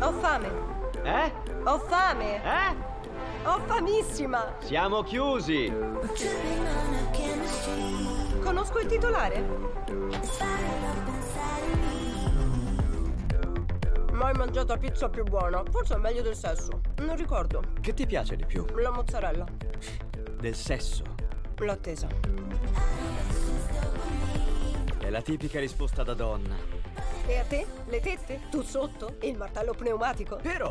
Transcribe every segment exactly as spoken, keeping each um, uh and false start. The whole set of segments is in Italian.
Ho fame. Eh? Ho fame. Eh? Ho famissima. Siamo chiusi. Conosco il titolare. Mai mangiato la pizza più buona. Forse è meglio del sesso. Non ricordo. Che ti piace di più? La mozzarella. Del sesso. L'attesa. È la tipica risposta da donna. E a te? Le tette? Tu sotto? Il martello pneumatico? Però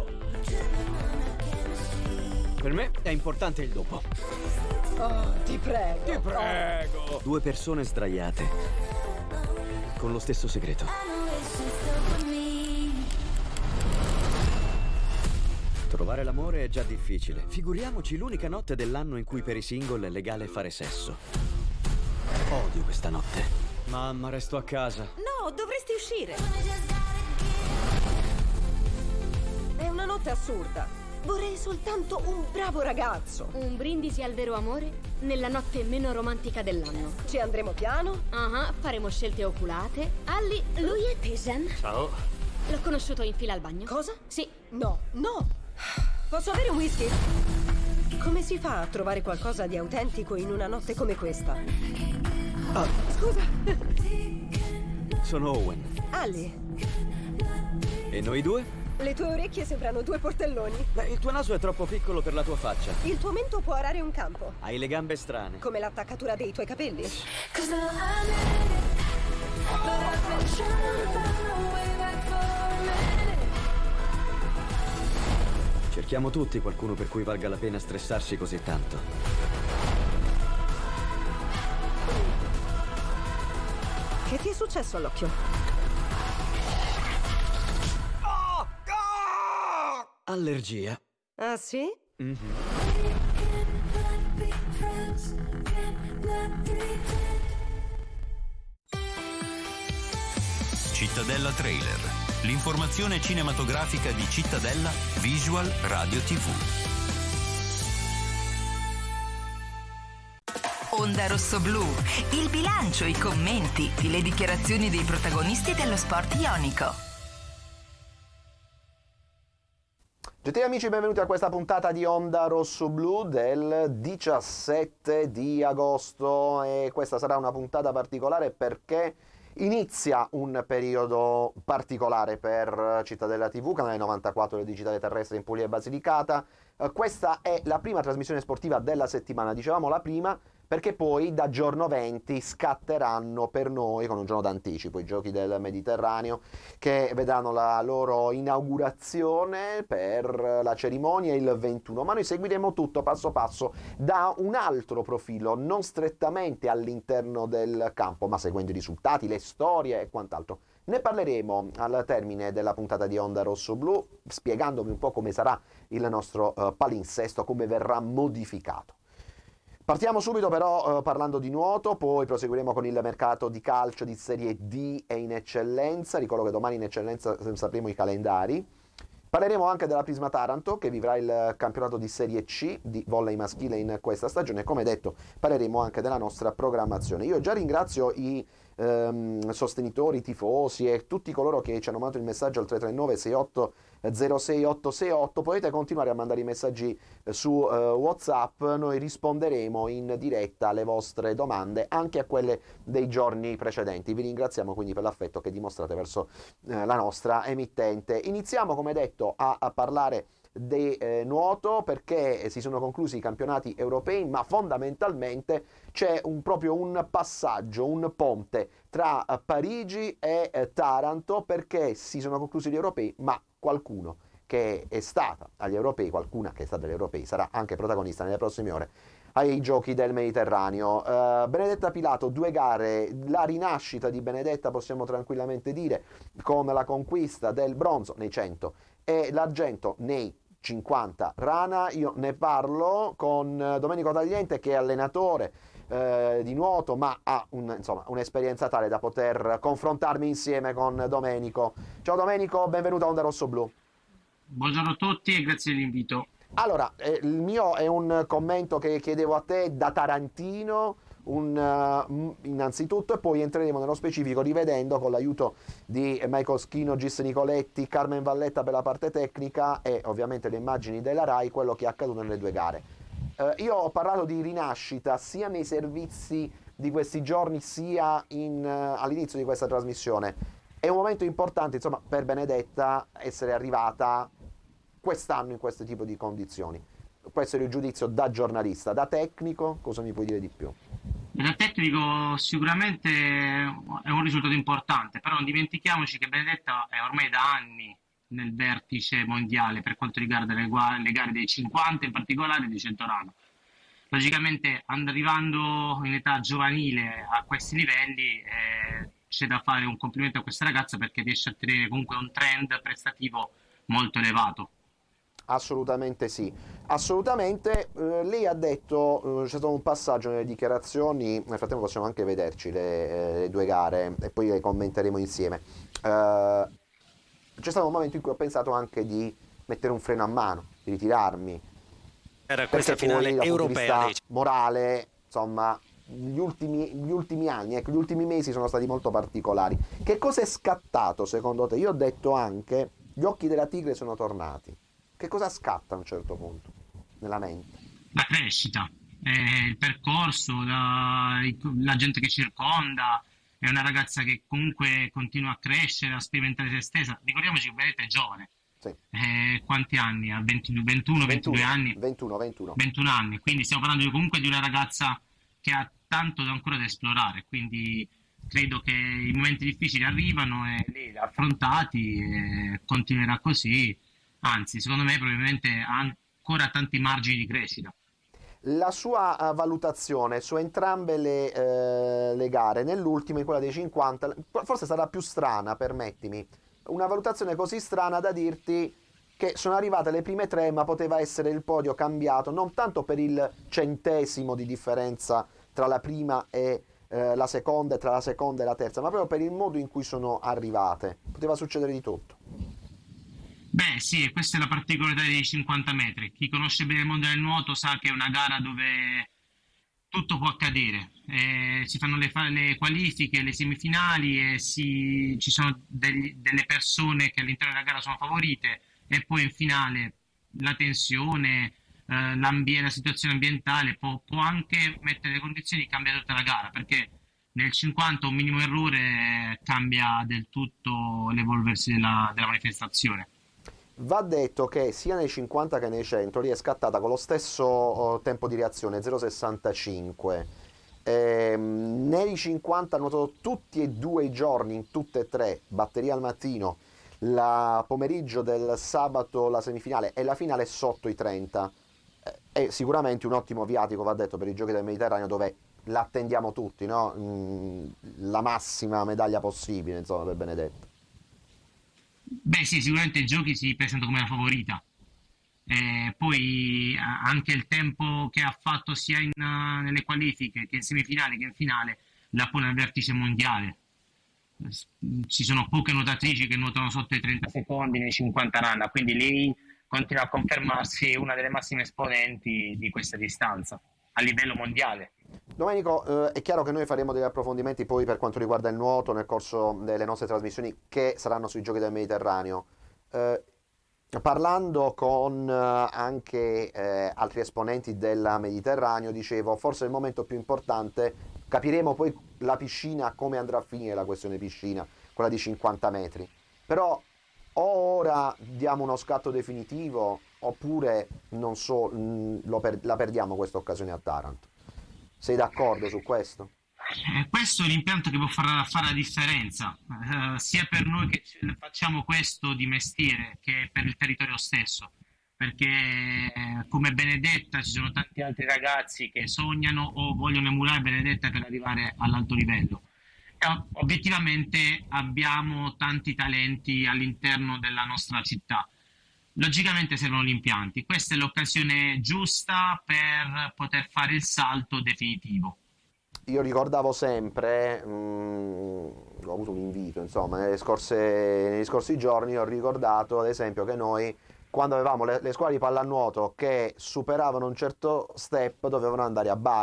per me è importante il dopo. Oh, ti prego. Ti prego. Oh. Due persone sdraiate con lo stesso segreto. Trovare l'amore è già difficile. Figuriamoci l'unica notte dell'anno in cui per i single è legale fare sesso. Odio questa notte. Mamma, resto a casa. No, dovresti uscire. È una notte assurda. Vorrei soltanto un bravo ragazzo. Un brindisi al vero amore nella notte meno romantica dell'anno. Ci andremo piano? Ah, uh-huh, faremo scelte oculate. Alli, lui è Tejan. Ciao. L'ho conosciuto in fila al bagno. Cosa? Sì. No, no. Posso avere un whisky? Come si fa a trovare qualcosa di autentico in una notte come questa? Ah. Scusa. Sono Owen. Ali. E noi due? Le tue orecchie sembrano due portelloni. Beh, il tuo naso è troppo piccolo per la tua faccia. Il tuo mento può arare un campo. Hai le gambe strane. Come l'attaccatura dei tuoi capelli. Cerchiamo tutti qualcuno per cui valga la pena stressarsi così tanto. Che ti è successo all'occhio? Oh! Oh! Allergia. Ah, sì? Mm-hmm. Cittadella Trailer. L'informazione cinematografica di Cittadella Visual Radio tivù. Onda Rosso Blu, il bilancio, i commenti, le dichiarazioni dei protagonisti dello sport ionico. Gentili amici, benvenuti a questa puntata di Onda Rosso Blu del diciassette di agosto, e questa sarà una puntata particolare perché inizia un periodo particolare per Cittadella tivù, canale novantaquattro del digitale terrestre in Puglia e Basilicata. Uh, questa è la prima trasmissione sportiva della settimana, dicevamo la prima perché poi da giorno venti scatteranno per noi con un giorno d'anticipo i giochi del Mediterraneo, che vedranno la loro inaugurazione per la cerimonia il ventuno, ma noi seguiremo tutto passo passo da un altro profilo, non strettamente all'interno del campo, ma seguendo i risultati, le storie e quant'altro. Ne parleremo al termine della puntata di Onda Rosso Blu, spiegandovi un po' come sarà il nostro uh, palinsesto, come verrà modificato. Partiamo subito però uh, parlando di nuoto, poi proseguiremo con il mercato di calcio di Serie D e in eccellenza. Ricordo che domani in eccellenza sapremo i calendari. Parleremo anche della Prisma Taranto, che vivrà il campionato di Serie C di volley maschile in questa stagione. Come detto, parleremo anche della nostra programmazione. Io già ringrazio i ehm, sostenitori, i tifosi e tutti coloro che ci hanno mandato il messaggio al tre tre nove sei otto zero sei otto sei otto. Potete continuare a mandare i messaggi su uh, WhatsApp, noi risponderemo in diretta alle vostre domande, anche a quelle dei giorni precedenti. Vi ringraziamo quindi per l'affetto che dimostrate verso uh, la nostra emittente. Iniziamo, come detto, a, a parlare di eh, nuoto, perché si sono conclusi i campionati europei, ma fondamentalmente c'è un, proprio un passaggio, un ponte tra uh, Parigi e uh, Taranto, perché si sono conclusi gli europei, ma qualcuno che è stata agli europei, qualcuna che è stata agli europei, sarà anche protagonista nelle prossime ore ai giochi del Mediterraneo. Uh, Benedetta Pilato, due gare, la rinascita di Benedetta possiamo tranquillamente dire, con la conquista del bronzo nei cento e l'argento nei cinquanta rana. Io ne parlo con Domenico Tagliente, che è allenatore eh, di nuoto, ma ha un, insomma, un'esperienza tale da poter confrontarmi insieme con Domenico. Ciao Domenico, benvenuto a Onda Rosso Blu. Buongiorno a tutti e grazie dell'invito. Allora, eh, il mio è un commento che chiedevo a te da tarantino, un, uh, innanzitutto, e poi entreremo nello specifico rivedendo con l'aiuto di Michael Schino, Gis Nicoletti, Carmen Valletta per la parte tecnica e ovviamente le immagini della Rai, quello che è accaduto nelle due gare. Uh, io ho parlato di rinascita sia nei servizi di questi giorni sia in, uh, all'inizio di questa trasmissione. È un momento importante, insomma, per Benedetta essere arrivata quest'anno in questo tipo di condizioni. Questo è il giudizio da giornalista. Da tecnico, cosa mi puoi dire di più? Da tecnico sicuramente è un risultato importante, però non dimentichiamoci che Benedetta è ormai da anni nel vertice mondiale per quanto riguarda le, gua- le gare dei cinquanta, in particolare dei cento rana. Logicamente, arrivando in età giovanile a questi livelli, eh, c'è da fare un complimento a questa ragazza perché riesce a tenere comunque un trend prestativo molto elevato. Assolutamente sì, assolutamente. Eh, lei ha detto, eh, c'è stato un passaggio nelle dichiarazioni, nel frattempo possiamo anche vederci le, eh, le due gare e poi le commenteremo insieme. Eh, c'è stato un momento in cui ho pensato anche di mettere un freno a mano, di ritirarmi. Era questa Perché finale poi, dal punto di europea. vista morale, insomma, gli ultimi, gli ultimi anni, ecco, gli ultimi mesi sono stati molto particolari. Che cosa è scattato secondo te? Io ho detto anche, gli occhi della tigre sono tornati. Che cosa scatta a un certo punto nella mente? La crescita, eh, il percorso, la, la gente che circonda, è una ragazza che comunque continua a crescere, a sperimentare se stessa. Ricordiamoci che Benedetta è giovane. Sì. Eh, quanti anni? Ha venti, ventuno, ventidue anni? ventuno, ventuno. ventuno anni, quindi stiamo parlando comunque di una ragazza che ha tanto da ancora da esplorare, quindi credo che i momenti difficili arrivano e lei li ha affrontati e continuerà così, anzi secondo me probabilmente ha ancora tanti margini di crescita. La sua uh, valutazione su entrambe le, uh, le gare, nell'ultima, in quella dei cinquanta, forse sarà più strana, permettimi, una valutazione così strana da dirti che sono arrivate le prime tre, ma poteva essere il podio cambiato, non tanto per il centesimo di differenza tra la prima e eh, la seconda, e tra la seconda e la terza, ma proprio per il modo in cui sono arrivate. Poteva succedere di tutto. Beh sì, questa è la particolarità dei cinquanta metri. Chi conosce bene il mondo del nuoto sa che è una gara dove tutto può accadere. Eh, si fanno le, le qualifiche, le semifinali e si, ci sono degli, delle persone che all'interno della gara sono favorite e poi in finale la tensione, eh, la situazione ambientale può, può anche mettere le condizioni di cambiare tutta la gara, perché nel cinquanta un minimo errore cambia del tutto l'evolversi della, della manifestazione. Va detto che sia nei cinquanta che nei cento lì è scattata con lo stesso oh, tempo di reazione, zero virgola sessantacinque. Ehm, nei cinquanta hanno notato tutti e due i giorni, in tutte e tre, batteria al mattino, la pomeriggio del sabato la semifinale e la finale sotto i trenta. È sicuramente un ottimo viatico, va detto, per i Giochi del Mediterraneo, dove l'attendiamo tutti, no? Mm, la massima medaglia possibile, insomma, per Benedetta. Beh sì, sicuramente i Giochi si presenta come la favorita. Eh, poi anche il tempo che ha fatto sia in, uh, nelle qualifiche che in semifinale che in finale la pone al vertice mondiale. Ci sono poche nuotatrici che nuotano sotto i trenta secondi nei cinquanta rana, quindi lei continua a confermarsi una delle massime esponenti di questa distanza a livello mondiale. Domenico, eh, è chiaro che noi faremo degli approfondimenti poi per quanto riguarda il nuoto nel corso delle nostre trasmissioni che saranno sui Giochi del Mediterraneo. Eh, parlando con eh, anche eh, altri esponenti del Mediterraneo, dicevo, forse il momento più importante, capiremo poi la piscina, come andrà a finire la questione piscina, quella di cinquanta metri. Però o ora diamo uno scatto definitivo oppure, non so, mh, lo per- la perdiamo questa occasione a Taranto. Sei d'accordo su questo? Eh, questo è l'impianto che può fare, fare la differenza, eh, sia per noi che facciamo questo di mestiere che per il territorio stesso, perché eh, come Benedetta ci sono tanti altri ragazzi che sognano o vogliono emulare Benedetta per arrivare all'alto livello. E, obiettivamente abbiamo tanti talenti all'interno della nostra città. Logicamente servono gli impianti, questa è l'occasione giusta per poter fare il salto definitivo. Io ricordavo sempre, mh, ho avuto un invito, insomma, nelle scorse, negli scorsi giorni ho ricordato ad esempio che noi, quando avevamo le, le squadre di pallanuoto che superavano un certo step, dovevano andare a Bari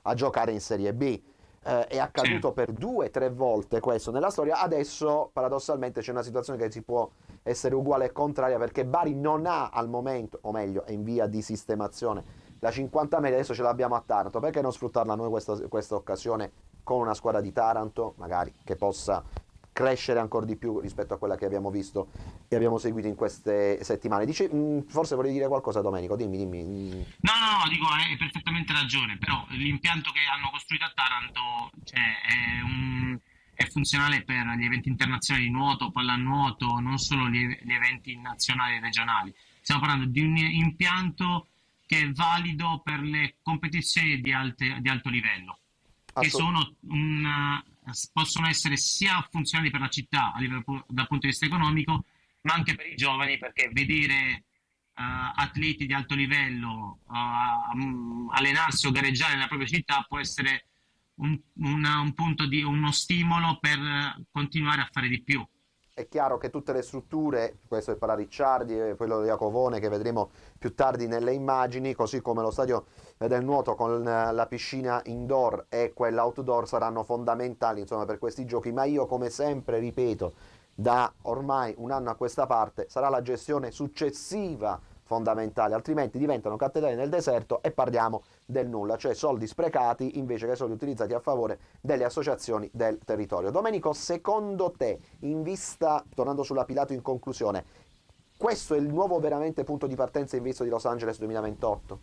a giocare in Serie B. Eh, è accaduto Sì. per due, tre volte questo nella storia. Adesso paradossalmente c'è una situazione che si può essere uguale e contraria, perché Bari non ha al momento, o meglio è in via di sistemazione, la cinquanta metri. Adesso ce l'abbiamo a Taranto, perché non sfruttarla noi questa, questa occasione con una squadra di Taranto magari che possa crescere ancora di più rispetto a quella che abbiamo visto e abbiamo seguito in queste settimane. Dici, mh, forse volevi dire qualcosa, Domenico, dimmi, dimmi. No, no, no, dico, hai perfettamente ragione, però l'impianto che hanno costruito a Taranto, cioè, è, un- è funzionale per gli eventi internazionali di nuoto, pallanuoto, non solo gli, gli eventi nazionali e regionali. Stiamo parlando di un impianto che è valido per le competizioni di, alte- di alto livello, che Assolut- sono una- possono essere sia funzionali per la città a livello pu- dal punto di vista economico, ma anche per i giovani, perché vedere eh, atleti di alto livello eh, mm, allenarsi o gareggiare nella propria città può essere un, una- un punto di uno stimolo per eh, continuare a fare di più. È chiaro che tutte le strutture, questo è il Pararicciardi e quello di Iacovone che vedremo più tardi nelle immagini, così come lo stadio del nuoto con la piscina indoor e quella outdoor, saranno fondamentali insomma per questi giochi. Ma io, come sempre ripeto, da ormai un anno a questa parte, sarà la gestione successiva fondamentale, altrimenti diventano cattedrali nel deserto e parliamo del nulla, cioè soldi sprecati invece che soldi utilizzati a favore delle associazioni del territorio. Domenico, secondo te, in vista, tornando sulla Pilato in conclusione, questo è il nuovo veramente punto di partenza in vista di Los Angeles duemilaventotto?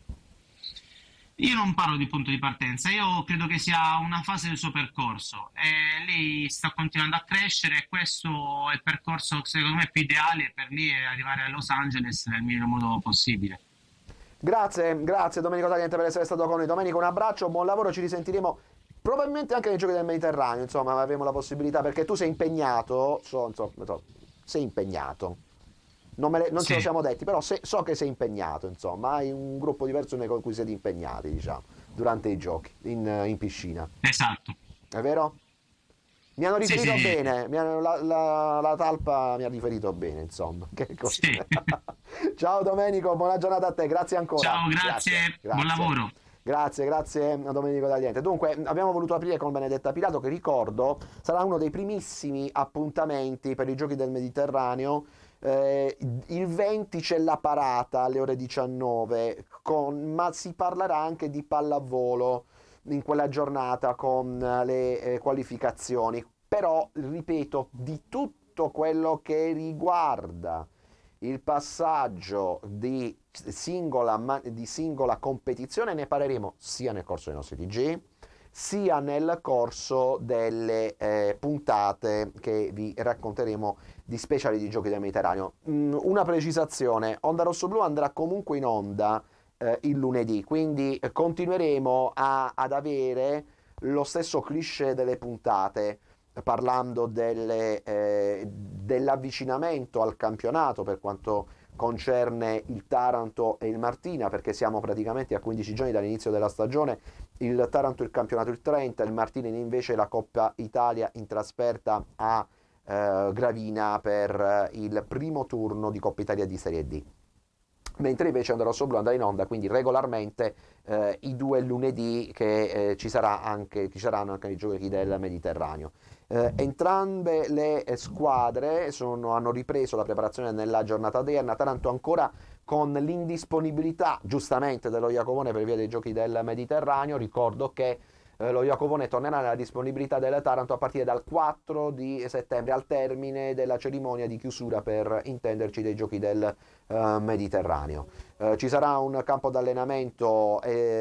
Io non parlo di punto di partenza, io credo che sia una fase del suo percorso. E lei sta continuando a crescere e questo è il percorso secondo me più ideale per lei, è arrivare a Los Angeles nel miglior modo possibile. Grazie, grazie Domenico Tagliente per essere stato con noi. Domenico, un abbraccio, buon lavoro, ci risentiremo probabilmente anche nei giochi del Mediterraneo, insomma avremo la possibilità, perché tu sei impegnato, so, insomma, so, sei impegnato. Non, me le- non ce lo Sì. siamo detti, però se- so che sei impegnato, insomma, hai un gruppo di persone con cui siete impegnati, diciamo, durante i giochi, in, in piscina. Esatto. È vero? Mi hanno Sì, riferito sì. bene, mi hanno- la, la- la talpa mi ha riferito bene, insomma. Che cosa? Sì. Ciao Domenico, buona giornata a te, grazie ancora. Ciao, grazie, buon lavoro. Grazie, grazie a Domenico Tagliente. Dunque, abbiamo voluto aprire con Benedetta Pilato, che ricordo sarà uno dei primissimi appuntamenti per i giochi del Mediterraneo. Eh, il venti c'è la parata alle ore diciannove, con, ma si parlerà anche di pallavolo in quella giornata con le eh, qualificazioni. Però, ripeto, di tutto quello che riguarda il passaggio di singola, ma- di singola competizione ne parleremo sia nel corso dei nostri T G, sia nel corso delle eh, puntate che vi racconteremo di speciali di Giochi del Mediterraneo. Mm, una precisazione: Onda Rosso Blu andrà comunque in onda eh, il lunedì, quindi eh, continueremo a- ad avere lo stesso cliché delle puntate, parlando delle, eh, dell'avvicinamento al campionato per quanto concerne il Taranto e il Martina, perché siamo praticamente a quindici giorni dall'inizio della stagione. Il Taranto il campionato il trenta, il Martina invece la Coppa Italia in trasferta a eh, Gravina per il primo turno di Coppa Italia di Serie D. Mentre invece Onda Rosso Blu andrà in onda quindi regolarmente eh, i due lunedì, che eh, ci, sarà anche, ci saranno anche i giochi del Mediterraneo. Eh, entrambe le eh, squadre sono- hanno ripreso la preparazione nella giornata odierna. Taranto ancora con l'indisponibilità, giustamente, dello Iacovone per via dei giochi del Mediterraneo. Ricordo che eh, lo Iacovone tornerà nella disponibilità del Taranto a partire dal quattro di settembre, al termine della cerimonia di chiusura, per intenderci, dei giochi del eh, Mediterraneo. Eh, ci sarà un campo d'allenamento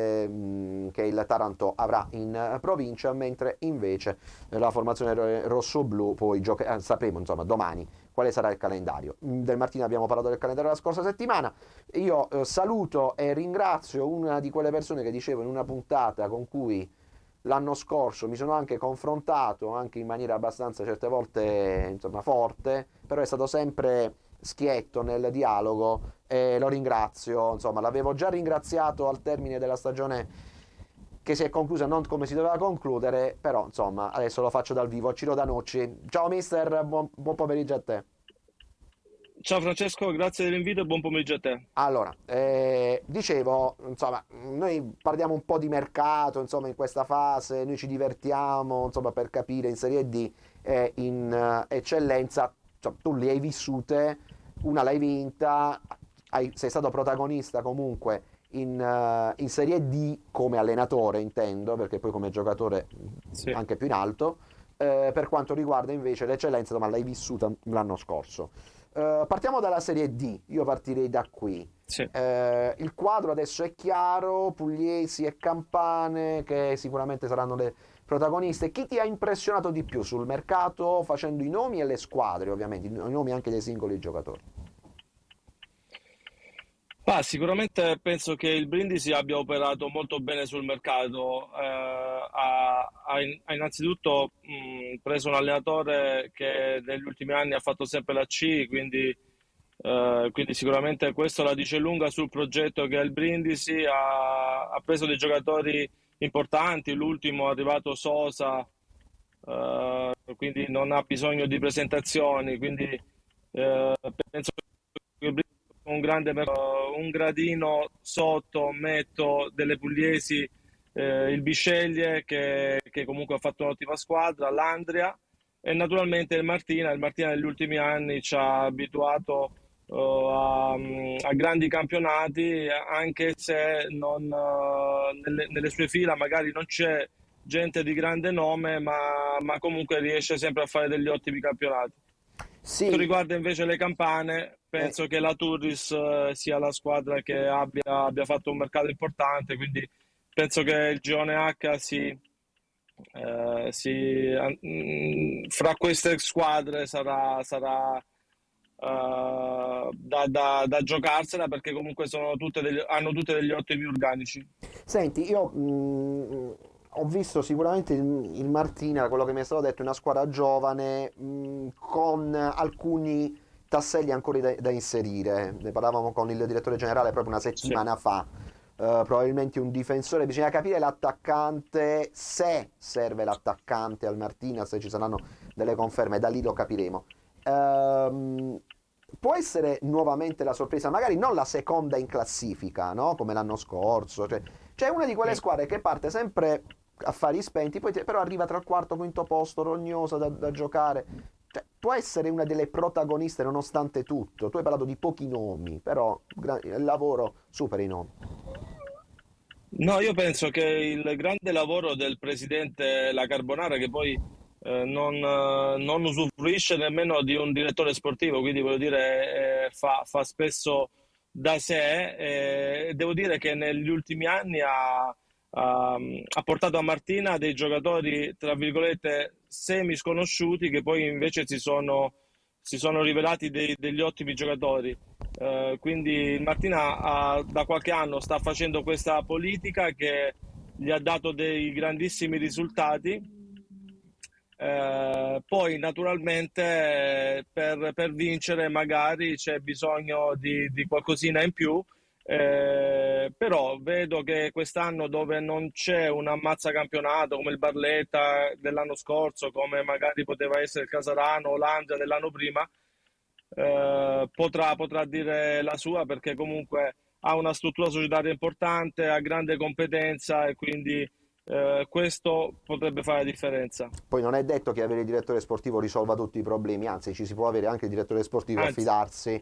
ehm, che il Taranto avrà in eh, provincia, mentre invece eh, la formazione ro- rosso-blu poi gioca- eh, sapremo insomma domani quale sarà il calendario. Mm, Del Martina abbiamo parlato del calendario della scorsa settimana. Io eh, saluto e ringrazio una di quelle persone che dicevo in una puntata con cui l'anno scorso mi sono anche confrontato, anche in maniera abbastanza certe volte insomma forte, però è stato sempre schietto nel dialogo e lo ringrazio. Insomma, l'avevo già ringraziato al termine della stagione che si è conclusa non come si doveva concludere, però insomma adesso lo faccio dal vivo. Ciro Danucci, ciao mister, buon, buon pomeriggio a te. Ciao Francesco, grazie dell'invito e buon pomeriggio a te. Allora, eh, dicevo, insomma, noi parliamo un po' di mercato, insomma, in questa fase, noi ci divertiamo, insomma, per capire in Serie D e in eh, eccellenza, cioè, tu li hai vissute, una l'hai vinta, hai- sei stato protagonista comunque in, eh, in Serie D come allenatore, intendo, perché poi come giocatore Sì, anche più in alto. Eh, per quanto riguarda invece l'eccellenza, insomma, l'hai vissuta l'anno scorso. Eh, partiamo dalla Serie D, io partirei da qui. sì. Eh, il quadro adesso è chiaro, Pugliesi e Campane che sicuramente saranno le protagoniste. Chi ti ha impressionato di più sul mercato, facendo i nomi e le squadre, ovviamente, i nomi anche dei singoli giocatori? Ah, sicuramente penso che il Brindisi abbia operato molto bene sul mercato. Eh, ha, ha in- ha innanzitutto mh, preso un allenatore che negli ultimi anni ha fatto sempre la C, quindi, eh, quindi sicuramente questo la dice lunga sul progetto che è il Brindisi. Ha, ha preso dei giocatori importanti, l'ultimo è arrivato Sosa, eh, quindi non ha bisogno di presentazioni, quindi eh, penso che il Brindisi un grande mercato. Un gradino sotto metto delle Pugliesi, eh, il Bisceglie che, che comunque ha fatto un'ottima squadra, l'Andria e naturalmente il Martina. Il Martina negli ultimi anni ci ha abituato eh, a, a grandi campionati, anche se non, eh, nelle, nelle sue fila magari non c'è gente di grande nome, ma, ma comunque riesce sempre a fare degli ottimi campionati. Per quanto Sì, riguarda invece le campane, eh, penso che la Turris eh, sia la squadra che abbia, abbia fatto un mercato importante, quindi penso che il girone H si, eh, si- an- mm, fra queste squadre sarà, sarà, eh, da, da- da giocarsela perché comunque sono tutte degli- hanno tutte degli ottimi organici. senti, io mh, ho visto sicuramente il, il Martina, quello che mi è stato detto, è una squadra giovane mh, con alcuni tasselli ancora da, da inserire. Ne parlavamo con il direttore generale proprio una Sì. settimana fa. Eh, probabilmente un difensore, bisogna capire l'attaccante, se serve l'attaccante al Martina, se ci saranno delle conferme, da lì lo capiremo. Ehm, può essere nuovamente la sorpresa, magari non la seconda in classifica, no? Come l'anno scorso. Cioè, c'è una di quelle Sì. squadre che parte sempre a fari spenti, poi te- però arriva tra il quarto e quinto posto, rognosa da, da giocare. Cioè, può essere una delle protagoniste nonostante tutto. Tu hai parlato di pochi nomi, però gra- il lavoro supera i nomi. No, io penso che il grande lavoro del presidente La Carbonara, che poi eh, non, eh, non usufruisce nemmeno di un direttore sportivo, quindi voglio dire, eh, fa, fa spesso da sé, e devo dire che negli ultimi anni ha, ha- ha portato a Martina dei giocatori, tra virgolette, semi sconosciuti, che poi invece si sono, si sono rivelati dei- degli ottimi giocatori. Eh, quindi il Martina ha- da qualche anno sta facendo questa politica che gli ha dato dei grandissimi risultati. Eh, poi naturalmente eh, per, per vincere magari c'è bisogno di, di qualcosina in più, eh, però vedo che quest'anno dove non c'è un ammazzacampionato come il Barletta dell'anno scorso, come magari poteva essere il Casarano o l'Andria dell'anno prima, eh, potrà, potrà dire la sua perché comunque ha una struttura societaria importante, ha grande competenza e quindi eh, questo potrebbe fare la differenza. Poi non è detto che avere il direttore sportivo risolva tutti i problemi, anzi ci si può avere anche il direttore sportivo e Anzi, affidarsi.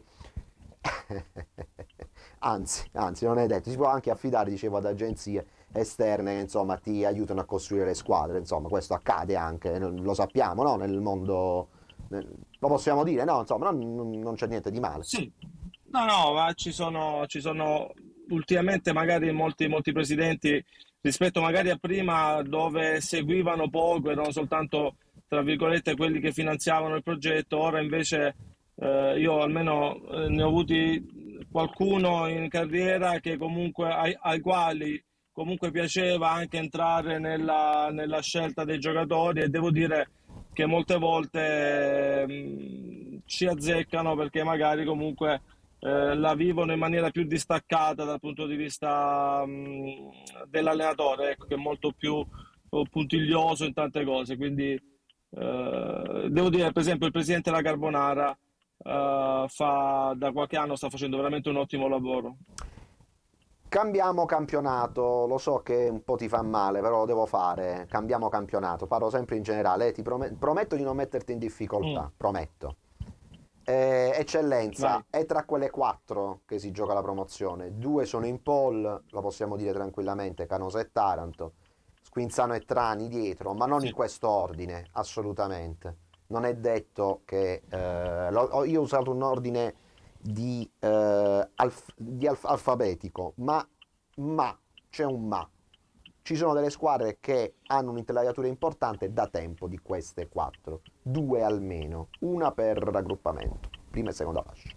Anzi, anzi, non è detto, si può anche affidare, dicevo, ad agenzie esterne che insomma ti aiutano a costruire le squadre, insomma, questo accade anche, lo sappiamo, no? Nel mondo, nel- lo possiamo dire, no? Insomma, non, non- non c'è niente di male. sì, no, no, ma ci sono, ci sono ultimamente magari molti, molti presidenti rispetto magari a prima dove seguivano poco, erano soltanto, tra virgolette, quelli che finanziavano il progetto, ora invece eh, io almeno eh, ne ho avuti qualcuno in carriera che comunque ai, ai quali comunque piaceva anche entrare nella, nella scelta dei giocatori e devo dire che molte volte mh, ci azzeccano perché magari comunque eh, la vivono in maniera più distaccata dal punto di vista mh, dell'allenatore, ecco, che è molto più eh, puntiglioso in tante cose. Quindi eh, devo dire, per esempio, il presidente La Carbonara uh, fa, da qualche anno sta facendo veramente un ottimo lavoro. Cambiamo campionato, lo so che un po' ti fa male, però lo devo fare. Cambiamo campionato, parlo sempre in generale, eh, ti promet- prometto di non metterti in difficoltà, Mm. prometto. Eh, eccellenza, Vai. è tra quelle quattro che si gioca la promozione. Due sono in pole, lo possiamo dire tranquillamente, Canosa e Taranto, Squinzano e Trani dietro, ma non Sì. in questo ordine, assolutamente. Non è detto che... eh, lo- ho- io ho usato un ordine di, eh, alf- di alf- alfabetico, ma, ma, c'è un ma. Ci sono delle squadre che hanno un'intelaiatura importante da tempo di queste quattro, due almeno, una per raggruppamento, prima e seconda fascia.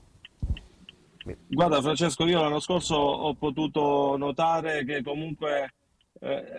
Guarda Francesco, io l'anno scorso ho potuto notare che comunque eh,